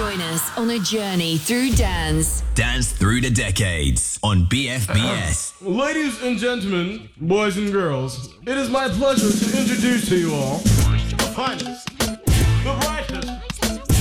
Join us on a journey through dance. Dance through the decades on BFBS. Ladies and gentlemen, boys and girls, it is my pleasure to introduce to you all the finest,